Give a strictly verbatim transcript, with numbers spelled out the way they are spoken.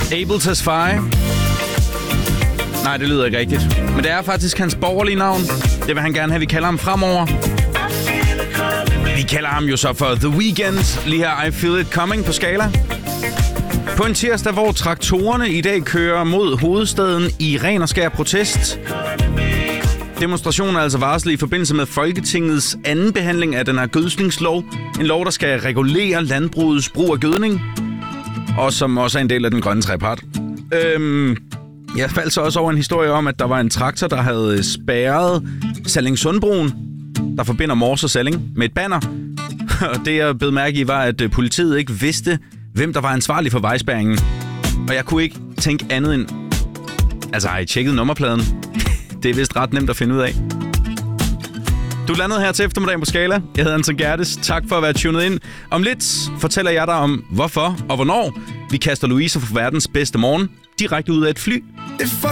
Able to Spy. Nej, det lyder ikke rigtigt. Men det er faktisk hans borgerlige navn. Det vil han gerne have, vi kalder ham fremover. Vi kalder ham jo så for The Weeknd. Lige her, I Feel It Coming på skala. På en tirsdag, hvor traktorerne i dag kører mod hovedstaden i ren og skær protest. Demonstrationer er altså varslet i forbindelse med Folketingets anden behandling af den her gødskningslov. En lov, der skal regulere landbrugets brug af gødning. Og som også er en del af den grønne trepart. Øhm, jeg faldt så også over en historie om, at der var en traktor, der havde spærret Sallingsundbroen, der forbinder Mors og Salling, med et banner. Og det, jeg bed mærke i, var, at politiet ikke vidste, hvem der var ansvarlig for vejspærringen. Og jeg kunne ikke tænke andet end... Altså, har I tjekket nummerpladen? Det er vist ret nemt at finde ud af. Du landede her til eftermiddagen på Skala. Jeg hedder Anton Gerdes. Tak for at være tunet ind. Om lidt fortæller jeg dig om, hvorfor og hvornår vi kaster Louise for verdens bedste morgen direkte ud af et fly.